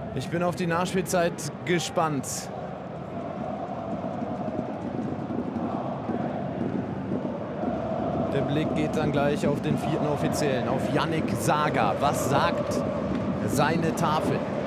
Ich bin auf die Nachspielzeit gespannt. Der Blick geht dann gleich auf den 4. Offiziellen, auf Yannick Saga. Was sagt seine Tafel?